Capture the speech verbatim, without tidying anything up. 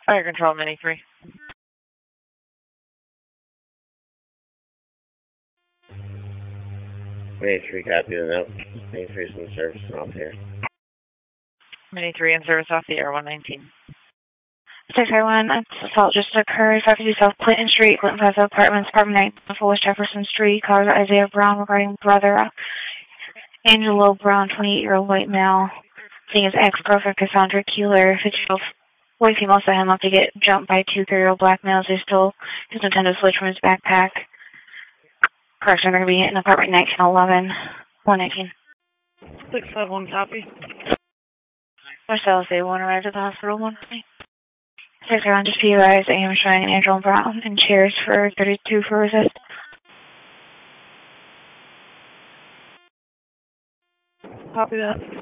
Fire control, Mini three. Mini three, copy the note. Mini three is in service and off here. Mini three in service off the air, one nineteen. six oh one, assault just occurred, five fifty South Clinton Street, Clinton Plaza Apartments, apartment nine, West Jefferson Street, caller Isaiah Brown regarding brother Angelo Brown, twenty-eight-year-old white male, seeing his ex-girlfriend Cassandra Keeler, fifty-year-old white female set him up to get jumped by two thirty-year-old black males who stole his Nintendo Switch from his backpack. Correction, they're going to be in apartment nineteen eleven, one nineteen. six five one, copy. Marcellus A one arrived at the hospital, one nineteen. six oh one, just P U Is, A M showing Angelo Brown and chairs for thirty-two for resist. Copy that.